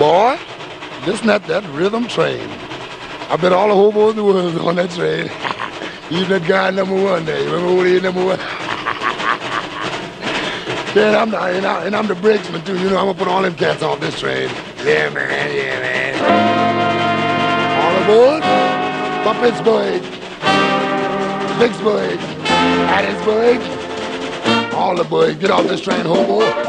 boy, this not that rhythm train. I bet all the hobos in the world is on that train. Even that guy number one there. You remember old number one? Yeah, and I'm the brakesman too. You know, I'm gonna put all them cats off this train. Yeah, man. Yeah, man. All aboard for Pittsburgh, Vicksburg, Hattiesburg. All aboard. Get off this train, hobo.